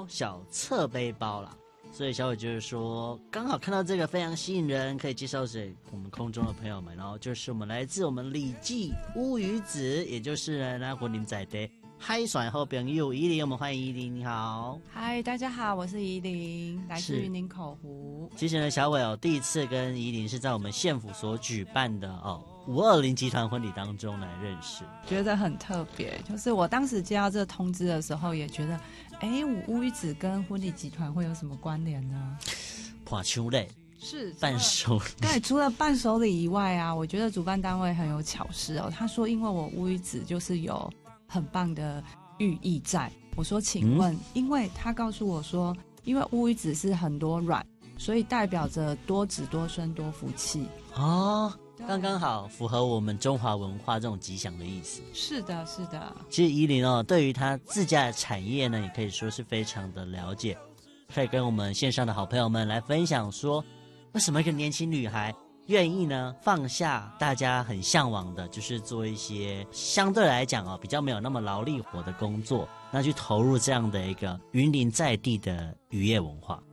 小侧背包啦。所以小伟就是说，刚好看到这个非常吸引人，可以介绍给我们空中的朋友们。然后就是我们来自我们礼记乌鱼子，也就是呢婚姻在的海选好朋友依林，我们欢迎依林，你好。 嗨，大家好，我是依林，来自云林口湖。 其实呢，小伟第一次跟依林是在我们县府所举办的520集团婚礼当中来认识， 觉得很特别。就是我当时接到这个通知的时候，也觉得，乌鱼子跟婚礼集团会有什么关联呢？ 破秋类是伴手礼。 对，除了伴手礼以外啊，我觉得主办单位很有巧思哦。他说，因为我乌鱼子就是有很棒的寓意在。我说，请问，因为他告诉我说，因为乌鱼子是很多卵，所以代表着多子多孙多福气哦。刚刚好符合我们中华文化这种吉祥的意思。 是的，是的。 其实依林对于他自家的产业呢，也可以说是非常的了解，可以跟我们线上的好朋友们来分享说，为什么一个年轻女孩愿意呢放下大家很向往的，就是做一些相对来讲比较没有那么劳力活的工作，那去投入这样的一个云林在地的渔业文化。